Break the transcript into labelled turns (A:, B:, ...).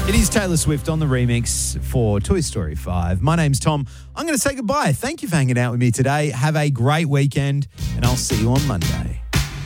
A: It is Taylor Swift on the remix for Toy Story 5. My name's Tom. I'm going to say goodbye. Thank you for hanging out with me today. Have a great weekend, and I'll see you on Monday.